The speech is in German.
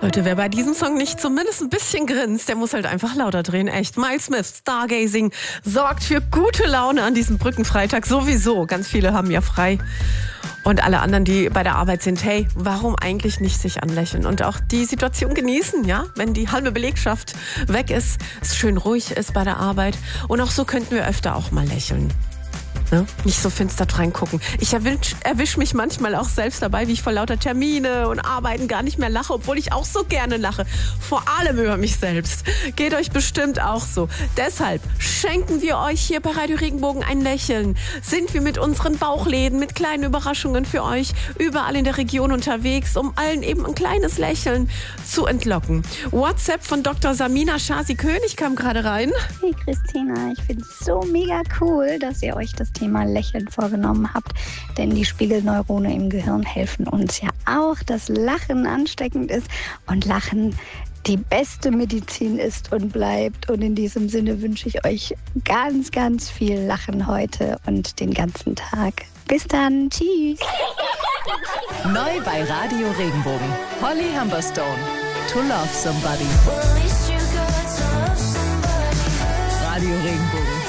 Leute, wer bei diesem Song nicht zumindest ein bisschen grinst, der muss halt einfach lauter drehen. Echt. Miles Smith, Stargazing, sorgt für gute Laune an diesem Brückenfreitag sowieso. Ganz viele haben ja frei. Und alle anderen, die bei der Arbeit sind, hey, warum eigentlich nicht sich anlächeln und auch die Situation genießen, ja? Wenn die halbe Belegschaft weg ist, es schön ruhig ist bei der Arbeit. Und auch so könnten wir öfter auch mal lächeln. Ne? Nicht so finster reingucken. Ich erwisch mich manchmal auch selbst dabei, wie ich vor lauter Termine und Arbeiten gar nicht mehr lache, obwohl ich auch so gerne lache. Vor allem über mich selbst. Geht euch bestimmt auch so. Deshalb schenken wir euch hier bei Radio Regenbogen ein Lächeln. Sind wir mit unseren Bauchläden, mit kleinen Überraschungen für euch überall in der Region unterwegs, um allen eben ein kleines Lächeln zu entlocken. WhatsApp von Dr. Samina Schasi-König kam gerade rein. Hey Christina, ich finde es so mega cool, dass ihr euch das Thema Lächeln vorgenommen habt, denn die Spiegelneurone im Gehirn helfen uns ja auch, dass Lachen ansteckend ist und Lachen die beste Medizin ist und bleibt. Und in diesem Sinne wünsche ich euch ganz, ganz viel Lachen heute und den ganzen Tag. Bis dann, tschüss. Neu bei Radio Regenbogen. Holly Humberstone, To Love Somebody. Radio Regenbogen.